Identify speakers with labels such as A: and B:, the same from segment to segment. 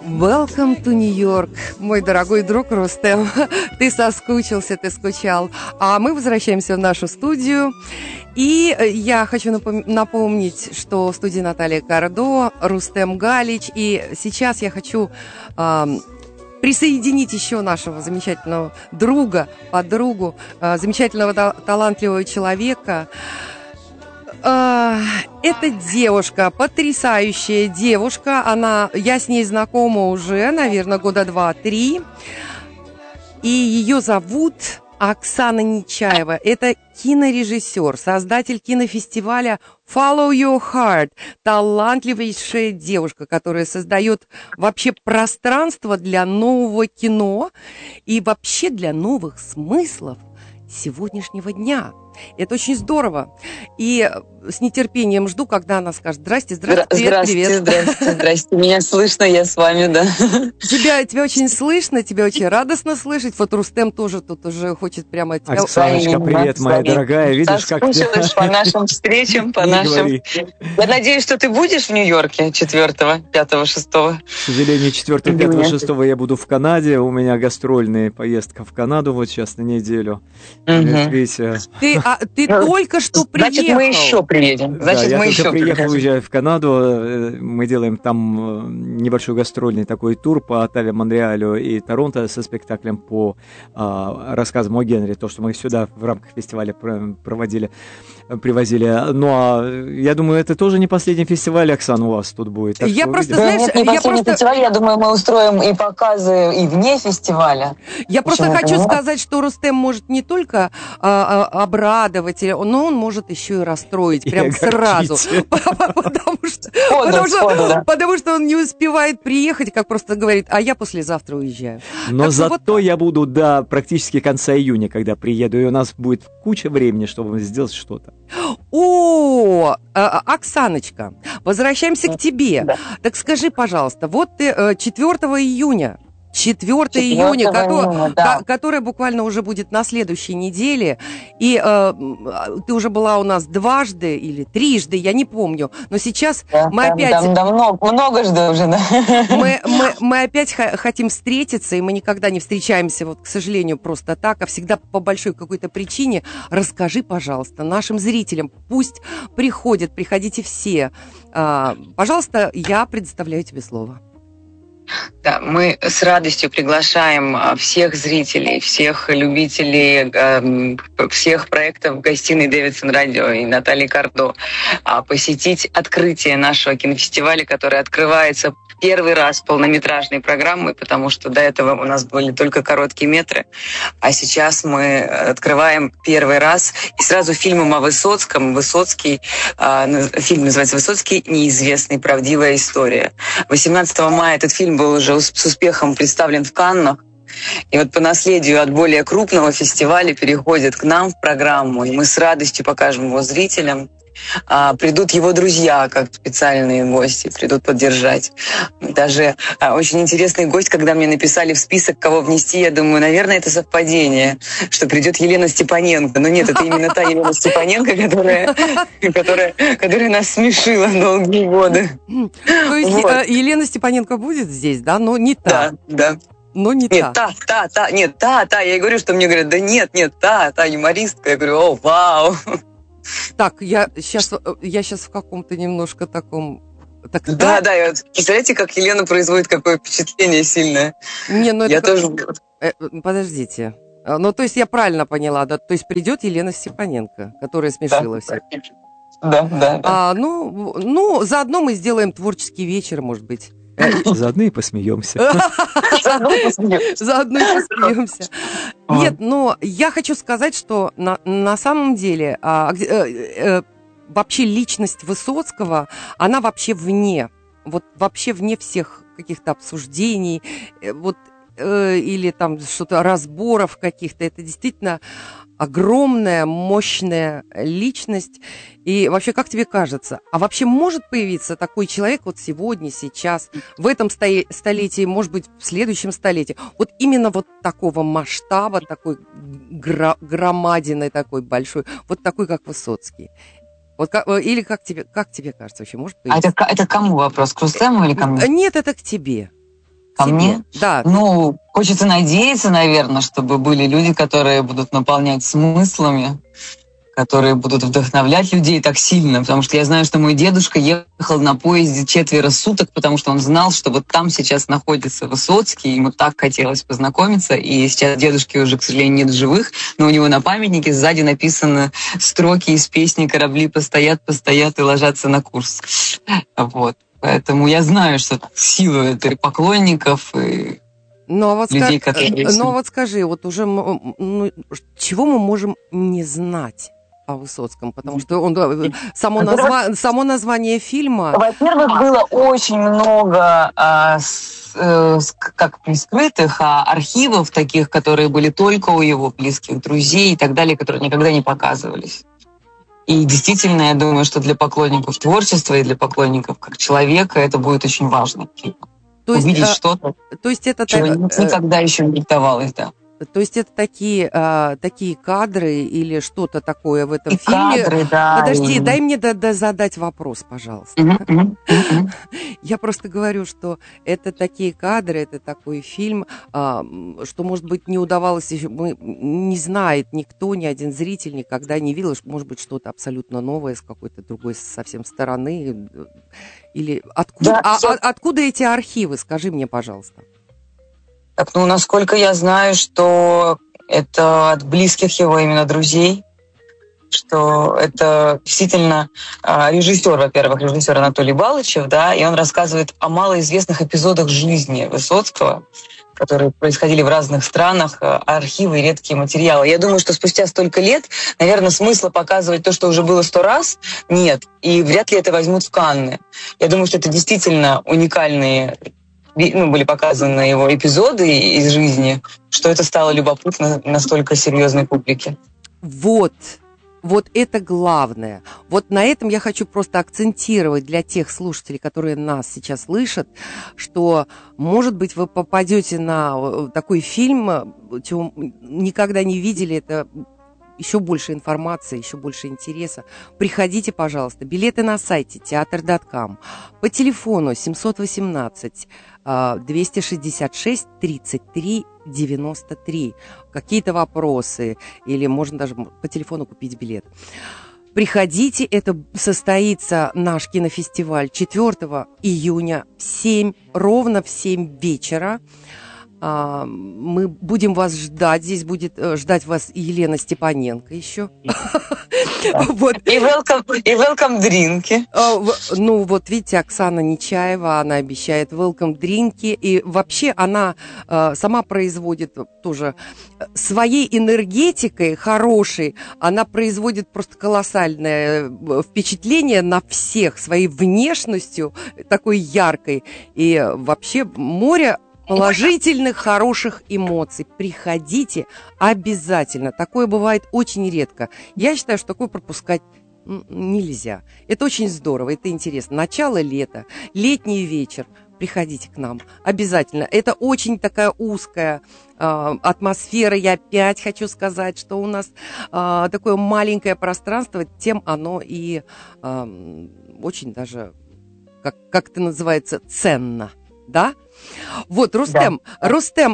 A: Welcome to New York, мой дорогой друг Рустем. Ты соскучился, ты скучал. А мы возвращаемся в нашу студию. И я хочу напомнить, что в студии Наталья Кардо, Рустем Галич. И сейчас я хочу присоединить еще нашего замечательного друга, подругу, замечательного талантливого человека. Это девушка, потрясающая девушка. Я с ней знакома уже, наверное, года 2-3. И ее зовут Оксана Нечаева. Это кинорежиссер, создатель кинофестиваля Follow Your Heart. Талантливейшая девушка, которая создает вообще пространство для нового кино и вообще для новых смыслов сегодняшнего дня. Это очень здорово. И с нетерпением жду, когда она скажет: здрасте, привет.
B: Здрасте. Меня слышно, я с вами, да.
A: Тебя очень слышно, тебя очень радостно слышать. Вот Рустем тоже тут уже хочет прямо тебя...
C: Оксаночка, привет, моя дорогая. Видишь, как ты...
B: Соскучилась по нашим встречам, по нашим... Я надеюсь, что ты будешь в Нью-Йорке 4-го, 5-го, 6-го.
C: К сожалению, 4-го, 5-го, 6-го я буду в Канаде. У меня гастрольная поездка в Канаду вот сейчас на неделю.
A: Ты только что приехал.
B: Значит, мы еще приедем.
C: Я приехал, уезжаю в Канаду. Мы делаем там небольшой гастрольный такой тур по Оттаве, Монреалю и Торонто со спектаклем по рассказам о Генри. То, что мы сюда в рамках фестиваля привозили. Ну, а я думаю, это тоже не последний фестиваль, Оксана, у вас тут будет.
A: Я просто,
B: фестиваль, я думаю, мы устроим и показы и вне фестиваля.
A: Я просто хочу сказать, что Рустем может не только обрадовать, но он может еще и расстроить прям сразу. Потому что он не успевает приехать, как просто говорит: а я послезавтра уезжаю.
C: Но зато я буду до практически конца июня, когда приеду, и у нас будет куча времени, чтобы сделать что-то.
A: Оксаночка, возвращаемся к тебе. Да. Так скажи, пожалуйста, вот ты 4 июня, которая буквально уже будет на следующей неделе, и ты уже была у нас дважды или трижды, я не помню, но сейчас мы опять...
B: Многожды уже, да.
A: Мы опять хотим встретиться, и мы никогда не встречаемся, вот, к сожалению, просто так, а всегда по большой какой-то причине. Расскажи, пожалуйста, нашим зрителям, пусть приходите все. Пожалуйста, я предоставляю тебе слово.
B: Да, мы с радостью приглашаем всех зрителей, всех любителей, всех проектов гостиной Дэвидсон Радио и Натальи Кардо посетить открытие нашего кинофестиваля, который открывается первый раз полнометражной программой, потому что до этого у нас были только короткие метры, а сейчас мы открываем первый раз и сразу фильмом о Высоцком. Фильм называется «Высоцкий. Неизвестный. Правдивая история». 18 мая этот фильм был уже с успехом представлен в Каннах. И вот по наследию от более крупного фестиваля переходит к нам в программу, и мы с радостью покажем его зрителям. Придут его друзья, как специальные гости, придут поддержать. Даже очень интересный гость, когда мне написали в список, кого внести, я думаю, наверное, это совпадение, что придет Елена Степаненко. Но нет, это именно та Елена Степаненко, которая нас смешила долгие годы.
A: То есть Елена Степаненко будет здесь, да? Но не та.
B: Да.
A: Но не
B: нет, та. Я ей говорю, что мне говорят: да нет, та юмористка. Я говорю: вау.
A: Так, я сейчас в каком-то немножко таком...
B: Да, и вот представляете, как Елена производит какое впечатление сильное. Тоже...
A: Подождите. Ну, то есть я правильно поняла, да? То есть придет Елена Степаненко, которая смешила всех.
B: Да.
A: Заодно мы сделаем творческий вечер, может быть.
C: Заодно и посмеемся.
A: Заодно и посмеемся. Нет, но я хочу сказать, что на самом деле вообще личность Высоцкого, она вообще вне всех каких-то обсуждений, или там что-то разборов каких-то. Это действительно огромная, мощная личность. И вообще, как тебе кажется, а вообще может появиться такой человек вот сегодня, сейчас, в этом столетии, может быть, в следующем столетии, вот именно вот такого масштаба, такой громадины, такой большой, вот такой, как Высоцкий? Или как тебе кажется, вообще может появиться?
B: Это кому вопрос? К Рустему или ко мне?
A: Нет, это к тебе.
B: Ко мне?
A: Да.
B: Ну, хочется надеяться, наверное, чтобы были люди, которые будут наполнять смыслами, которые будут вдохновлять людей так сильно, потому что я знаю, что мой дедушка ехал на поезде 4 суток, потому что он знал, что вот там сейчас находится Высоцкий, ему так хотелось познакомиться, и сейчас дедушки уже, к сожалению, нет в живых, но у него на памятнике сзади написаны строки из песни «Корабли постоят, постоят и ложатся на курс». Вот. Поэтому я знаю, что сила этой поклонников и людей, которые...
A: Но вот скажи, вот уже чего мы можем не знать о Высоцком? Потому что само название фильма...
B: Во-первых, было очень много как скрытых архивов таких, которые были только у его близких друзей и так далее, которые никогда не показывались. И действительно, я думаю, что для поклонников творчества и для поклонников как человека это будет очень важно. Увидеть что-то, чего никогда еще не давалось, да.
A: То есть это такие кадры или что-то такое в этом фильме?
B: Кадры, да.
A: Подожди, дай мне задать вопрос, пожалуйста. Я просто говорю, что это такие кадры, это такой фильм, что, может быть, не удавалось еще, не знает никто, ни один зритель никогда не видел, может быть, что-то абсолютно новое с какой-то другой совсем стороны. Или откуда, откуда эти архивы, скажи мне, пожалуйста.
B: Так, насколько я знаю, что это от близких его именно друзей, что это действительно режиссер Анатолий Балычев, да, и он рассказывает о малоизвестных эпизодах жизни Высоцкого, которые происходили в разных странах, архивы и редкие материалы. Я думаю, что спустя столько лет, наверное, смысла показывать то, что уже было 100 раз, нет, и вряд ли это возьмут в Канны. Я думаю, что это действительно уникальные были показаны его эпизоды из жизни, что это стало любопытно настолько серьезной публике.
A: Вот это главное. Вот на этом я хочу просто акцентировать для тех слушателей, которые нас сейчас слышат, что, может быть, вы попадете на такой фильм, чего никогда не видели, это еще больше информации, еще больше интереса. Приходите, пожалуйста. Билеты на сайте teatr.com, по телефону 718 266 33 93. Какие-то вопросы, или можно даже по телефону купить билет. Приходите, это состоится наш кинофестиваль 4 июня ровно в 7 вечера. Мы будем вас ждать. Здесь будет ждать вас Елена Степаненко еще.
B: И welcome дринки.
A: Ну, вот видите, Оксана Нечаева, она обещает welcome дринки. И вообще она сама производит тоже своей энергетикой хорошей. Она производит просто колоссальное впечатление на всех своей внешностью такой яркой. И вообще море положительных, хороших эмоций. Приходите обязательно. Такое бывает очень редко. Я считаю, что такое пропускать нельзя. Это очень здорово, это интересно. Начало лета, летний вечер. Приходите к нам обязательно. Это очень такая узкая атмосфера. Я опять хочу сказать, что у нас такое маленькое пространство, тем оно и очень даже, как это называется, ценно. Да? Вот, Рустем, да. Рустем,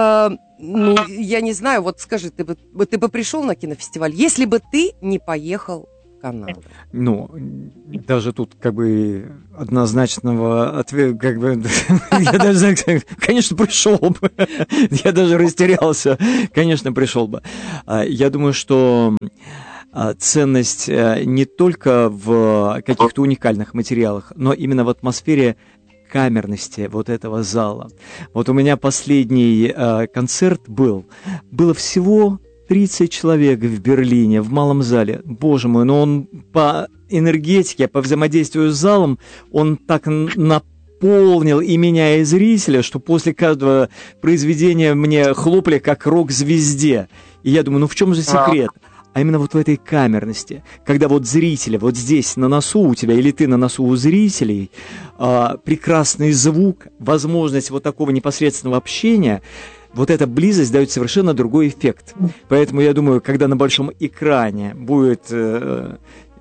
A: я не знаю, вот скажи, ты бы пришел на кинофестиваль, если бы ты не поехал в Канаду?
C: Ну, даже тут как бы однозначного ответа, как бы, я даже, конечно, пришел бы, я даже растерялся, конечно, пришел бы. Я думаю, что ценность не только в каких-то уникальных материалах, но именно в атмосфере камерности вот этого зала. Вот у меня последний концерт было всего 30 человек в Берлине, в малом зале. Боже мой, но он по энергетике, по взаимодействию с залом, он так наполнил и меня, и зрителя, что после каждого произведения мне хлопали как рок-звезде. И я думаю, в чем же секрет? А именно вот в этой камерности, когда вот зрители, вот здесь на носу у тебя, или ты на носу у зрителей, прекрасный звук, возможность вот такого непосредственного общения, вот эта близость дает совершенно другой эффект. Поэтому я думаю, когда на большом экране будет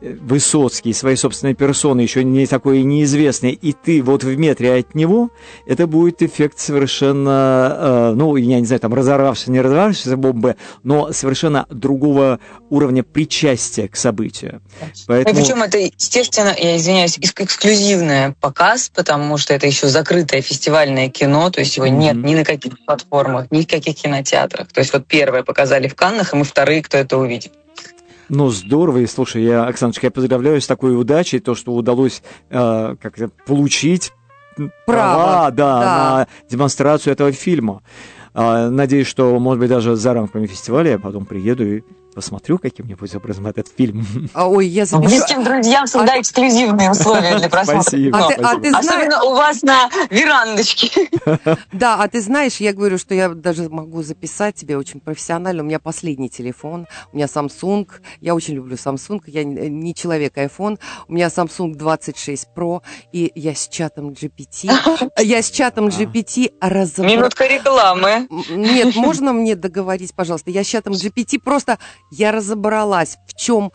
C: Высоцкий своей собственной персоны, еще не такой неизвестный, и ты вот в метре от него, это будет эффект совершенно, ну, я не знаю, там, разорвавшаяся, не разорвавшаяся бомбы, но совершенно другого уровня причастия к событию.
B: Поэтому... Причем это, естественно, я извиняюсь, эксклюзивный показ, потому что это еще закрытое фестивальное кино, то есть его нет ни на каких платформах, ни в каких кинотеатрах. То есть вот первое показали в Каннах, и мы вторые, кто это увидит.
C: Ну, здорово. И, слушай, Оксаночка, я поздравляю с такой удачей, то, что удалось как-то получить права, на демонстрацию этого фильма. Надеюсь, что, может быть, даже за рамками фестиваля я потом приеду и посмотрю каким-нибудь образом этот фильм.
A: Ой, я запишу.
B: Близким друзьям всегда эксклюзивные условия для просмотра.
C: Спасибо.
B: Особенно у вас на верандочке.
A: Да, а ты знаешь, я говорю, что я даже могу записать тебе очень профессионально. У меня последний телефон, у меня Samsung. Я очень люблю Samsung, я не человек iPhone. У меня Samsung 26 Pro, и я с чатом GPT. Я с чатом GPT разобралась.
B: Минутка рекламы.
A: Нет, можно мне договорить, пожалуйста? Я с чатом GPT просто... Я разобралась, в чем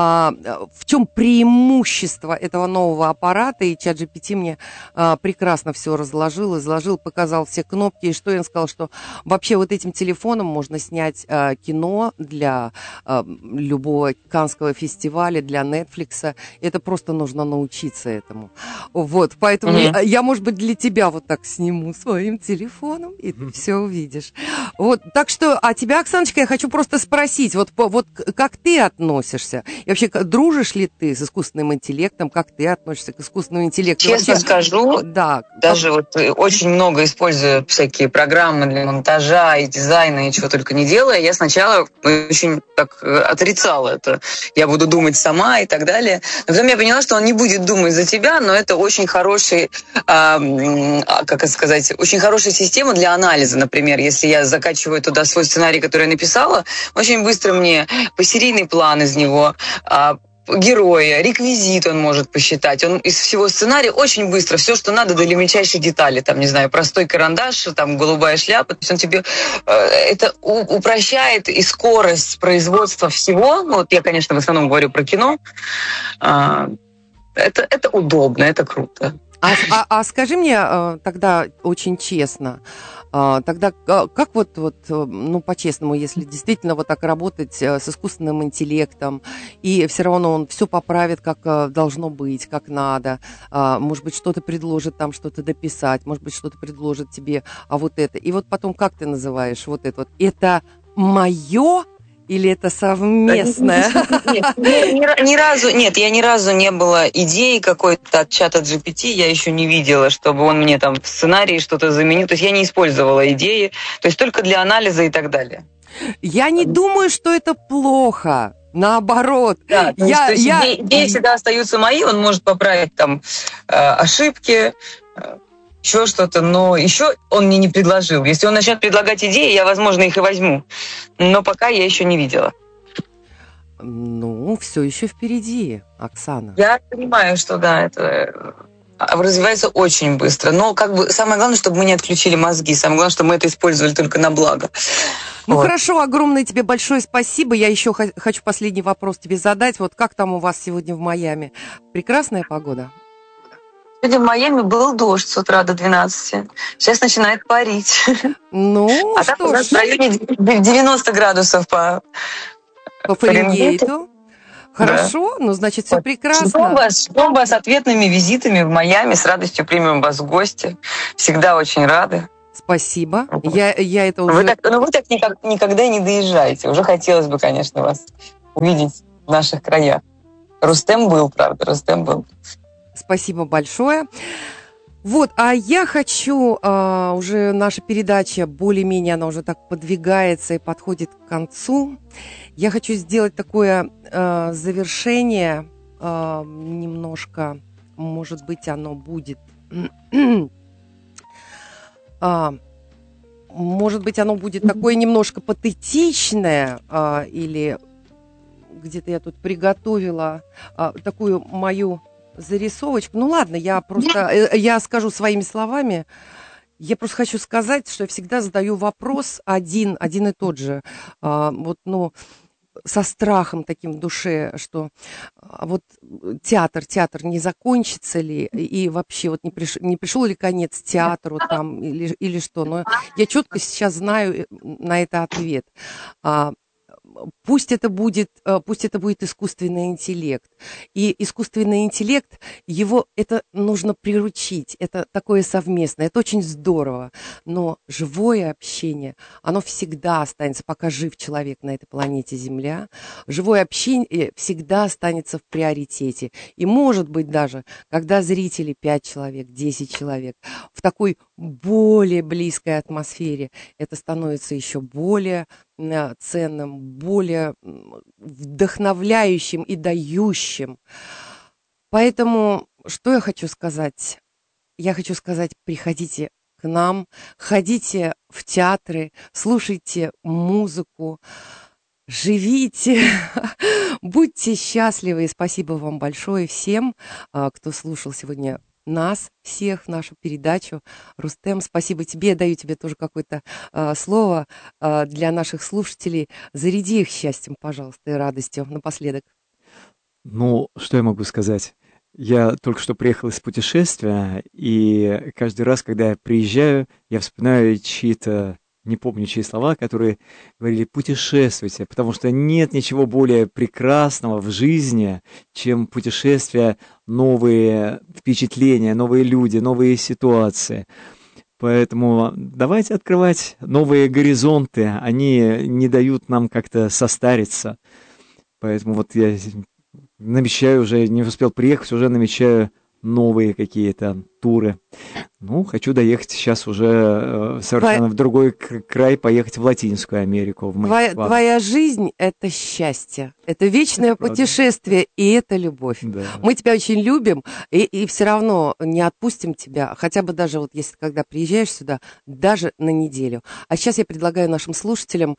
A: преимущество этого нового аппарата, и ChatGPT мне прекрасно все изложил, показал все кнопки, и что я сказал, что вообще вот этим телефоном можно снять кино для любого Каннского фестиваля, для Netflix. Это просто нужно научиться этому. Вот, поэтому я, может быть, для тебя вот так сниму своим телефоном, и ты все увидишь. Вот, так что, а тебя, Оксаночка, я хочу просто спросить, вот как ты относишься? И вообще, дружишь ли ты с искусственным интеллектом? Как ты относишься к искусственному интеллекту?
B: Честно скажу, даже вот очень много используя всякие программы для монтажа и дизайна, и чего только не делая, я сначала очень так отрицала это. Я буду думать сама и так далее. Но потом я поняла, что он не будет думать за тебя, но это очень хороший, как сказать, очень хорошая система для анализа, например. Если я закачиваю туда свой сценарий, который я написала, очень быстро мне посерийный план из него, героя, реквизит он может посчитать. Он из всего сценария очень быстро, все, что надо, до мельчайшей детали. Там, не знаю, простой карандаш, там, голубая шляпа. То есть он тебе это упрощает и скорость производства всего. Ну, вот я, конечно, в основном говорю про кино. Это удобно, это круто.
A: А скажи мне тогда очень честно, тогда как ну, по-честному, если действительно вот так работать с искусственным интеллектом, и все равно он все поправит, как должно быть, как надо, может быть, что-то предложит там, что-то дописать, может быть, что-то предложит тебе, вот это. И вот потом как ты называешь вот это вот? Это мое? Или это совместное?
B: Нет, я ни разу не было идеи какой-то от чата GPT, я еще не видела, чтобы он мне там в сценарии что-то заменил. То есть я не использовала идеи, то есть только для анализа и так далее.
A: Я не думаю, что это плохо. Наоборот.
B: Да, идеи всегда остаются мои, он может поправить там ошибки, еще что-то, но еще он мне не предложил. Если он начнет предлагать идеи, я, возможно, их и возьму. Но пока я еще не видела.
A: Ну, все еще впереди, Оксана.
B: Я понимаю, что да, это развивается очень быстро. Но как бы самое главное, чтобы мы не отключили мозги. Самое главное, чтобы мы это использовали только на благо.
A: Ну вот. Хорошо, огромное тебе большое спасибо. Я еще хочу последний вопрос тебе задать. Вот как там у вас сегодня в Майами? Прекрасная погода?
B: Сегодня в Майами был дождь с утра до 12. Сейчас начинает парить.
A: Ну,
B: а там у нас в районе 90 градусов по
A: Фаренгейту. Хорошо, да. Ну, значит, все прекрасно.
B: Ждем вас с ответными визитами в Майами. С радостью примем вас в гости. Всегда очень рады.
A: Спасибо. Я это уже...
B: Вы так никогда не доезжаете. Уже хотелось бы, конечно, вас увидеть в наших краях. Рустем был, правда, Рустем был.
A: Спасибо большое. Вот, а я хочу, уже наша передача более-менее, она уже так подвигается и подходит к концу. Я хочу сделать такое завершение, немножко, может быть, оно будет... может быть, оно будет такое немножко патетичное, или где-то я тут приготовила такую мою... зарисовочку. Ну ладно, я скажу своими словами. Я просто хочу сказать, что я всегда задаю вопрос один и тот же. со страхом таким в душе, что вот театр не закончится ли, и вообще вот не пришел ли конец театру там, или что. Но я четко сейчас знаю на это ответ. Пусть это будет искусственный интеллект. И искусственный интеллект, его это нужно приручить. Это такое совместное, это очень здорово. Но живое общение, оно всегда останется, пока жив человек на этой планете Земля. Живое общение всегда останется в приоритете. И может быть даже, когда зрители 5 человек, 10 человек, в такой более близкой атмосфере, это становится еще более ценным, более вдохновляющим и дающим. Поэтому, что я хочу сказать? Я хочу сказать, приходите к нам, ходите в театры, слушайте музыку, живите, будьте счастливы. И спасибо вам большое всем, кто слушал сегодня нас всех, нашу передачу. Рустем, спасибо тебе. Я даю тебе тоже какое-то слово для наших слушателей. Заряди их счастьем, пожалуйста, и радостью напоследок.
C: Ну, что я могу сказать? Я только что приехал из путешествия, и каждый раз, когда я приезжаю, я вспоминаю чьи-то, не помню, чьи слова, которые говорили «путешествуйте», потому что нет ничего более прекрасного в жизни, чем путешествия, новые впечатления, новые люди, новые ситуации. Поэтому давайте открывать новые горизонты, они не дают нам как-то состариться. Поэтому вот я намечаю уже, не успел приехать, уже намечаю новые какие-то туры. Ну, хочу доехать сейчас уже совершенно в другой край, поехать в Латинскую Америку.
A: Твоя жизнь – это счастье, это вечное путешествие, и это любовь.
C: Да.
A: Мы тебя очень любим, и все равно не отпустим тебя, хотя бы даже вот если когда приезжаешь сюда, даже на неделю. А сейчас я предлагаю нашим слушателям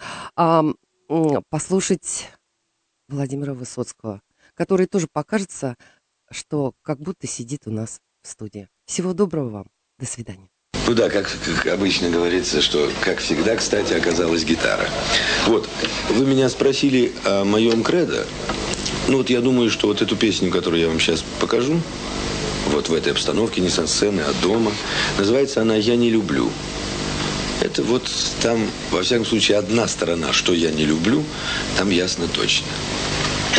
A: послушать Владимира Высоцкого, который тоже покажется, что как будто сидит у нас в студии. Всего доброго вам. До свидания.
D: Ну да, как обычно говорится, что, как всегда, кстати, оказалась гитара. Вот, вы меня спросили о моем кредо. Ну вот я думаю, что вот эту песню, которую я вам сейчас покажу, вот в этой обстановке, не со сцены, а дома, называется она «Я не люблю». Это вот там, во всяком случае, одна сторона, что я не люблю, там ясно точно.